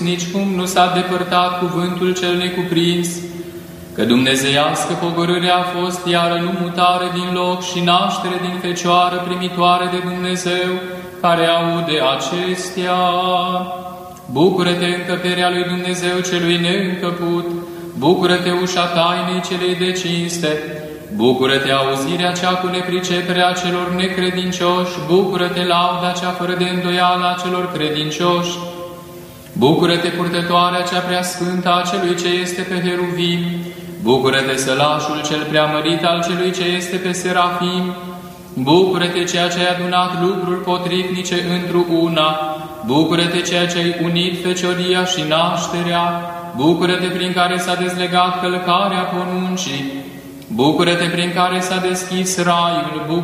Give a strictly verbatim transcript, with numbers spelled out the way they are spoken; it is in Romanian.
Nicicum nu s-a depărtat cuvântul cel necuprins, că dumnezeiască pogorârea a fost iară nu mutare din loc și naștere din Fecioară primitoare de Dumnezeu, care aude acestea. Bucură-te, încăperea lui Dumnezeu celui neîncăput, bucură-te, ușa tainei celei de cinste, bucură-te, auzirea cea cu nepriceperea celor necredincioși, bucură-te, lauda cea fără de îndoială a celor credincioși, bucură-te, purtătoarea cea prea sfântă a celui ce este pe heruvim, bucură-te, sălașul cel preamărit al celui ce este pe serafim, bucură-te, ceea ce ai adunat lucruri potrivnice într-o una, bucură-te, ceea ce ai unit fecioria și nașterea, bucură-te, prin care s-a dezlegat călcarea poruncii, bucură-te, prin care s-a deschis raiul, bucură